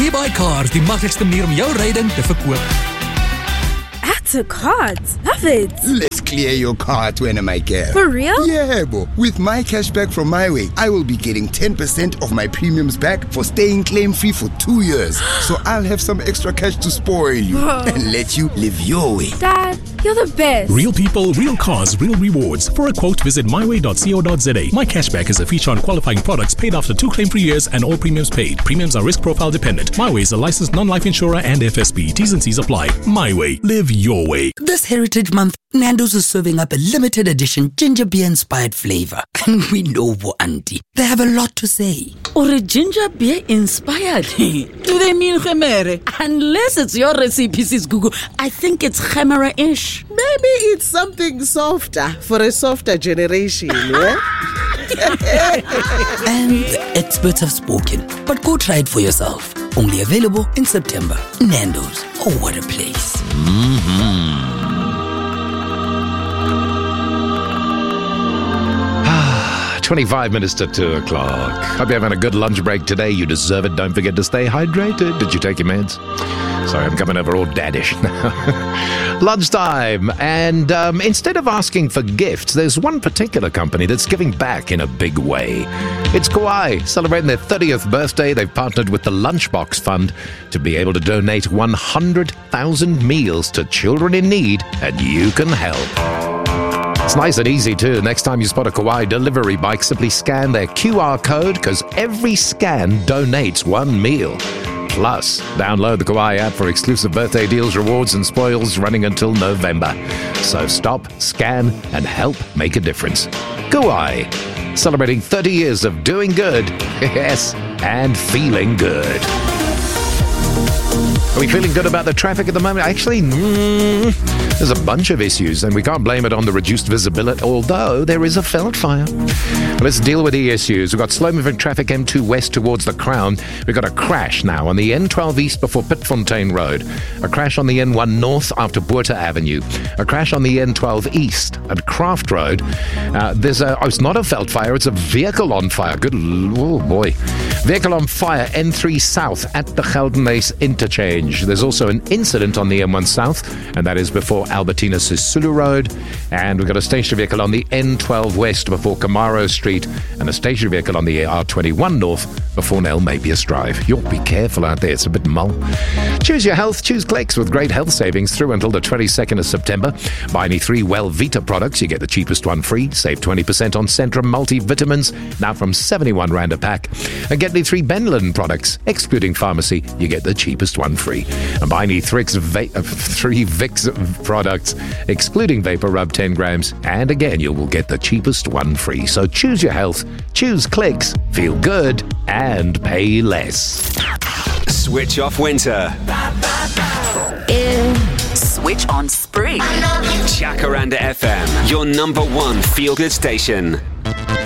WeBuyCars, die maklikste manier om jou ryding te verkoop. Add to cart. Love it. Let's clear your cart when I care. For real? Yeah, bo. With my cashback from MyWay, I will be getting 10% of my premiums back for staying claim-free for 2 years. So I'll have some extra cash to spoil you and let you live your way. Dad, you're the best. Real people, real cars, real rewards. For a quote, visit myway.co.za. My cashback is a feature on qualifying products paid after 2 claim-free years and all premiums paid. Premiums are risk profile dependent. MyWay is a licensed non-life insurer and FSP. T's and C's apply. MyWay. Live your way. This Heritage Month, Nando's is serving up a limited edition ginger beer inspired flavor. And we know for Auntie, they have a lot to say. Or a ginger beer inspired? Do they mean gemere? Unless it's your recipe, Sis Google, I think it's gemere-ish. Maybe it's something softer for a softer generation, yeah? And the experts have spoken, but go try it for yourself. Only available in September. Nando's. Oh, what a place. 25 minutes to 2 o'clock. Hope you're having a good lunch break today. You deserve it. Don't forget to stay hydrated. Did you take your meds? Sorry, I'm coming over all daddish now. Lunchtime. And instead of asking for gifts, there's one particular company that's giving back in a big way. It's Kauai. Celebrating their 30th birthday, they've partnered with the Lunchbox Fund to be able to donate 100,000 meals to children in need, and you can help. It's nice and easy too. Next time you spot a Kauai delivery bike, simply scan their QR code, because every scan donates 1 meal. Plus, download the Kauai app for exclusive birthday deals, rewards and spoils running until November. So stop, scan and help make a difference. Kauai, celebrating 30 years of doing good, yes, and feeling good. Are we feeling good about the traffic at the moment? Actually, there's a bunch of issues, and we can't blame it on the reduced visibility, although there is a veld fire. Let's deal with the issues. We've got slow-moving traffic M2 west towards the Crown. We've got a crash now on the N12 east before Pitfontein Road. A crash on the N1 north after Boerta Avenue. A crash on the N12 east at Craft Road. It's not a veld fire, it's a vehicle on fire. Oh boy. Vehicle on fire, N3 south at the Geldenhuys interchange. There's also an incident on the M1 south, and that is before Albertina Sisulu Road. And we've got a stationary vehicle on the N12 west before Camaro Street, and a stationary vehicle on the R21 north before Nell Mabius Drive. You'll be careful out there, it's a bit mull. Choose your health, choose Clicks with great health savings through until the 22nd of September. Buy any 3 Wellvita products, you get the cheapest one free. Save 20% on Centrum multivitamins, now from 71 Rand a pack. And get any 3 Benlin products, excluding pharmacy, you get the cheapest one free. And buy any 3 Vicks products, excluding Vapor Rub 10 grams, and again, you will get the cheapest one free. So choose your health, choose Clicks, feel good, and pay less. Switch off winter. Switch on spring. Jacaranda FM, your number 1 feel-good station.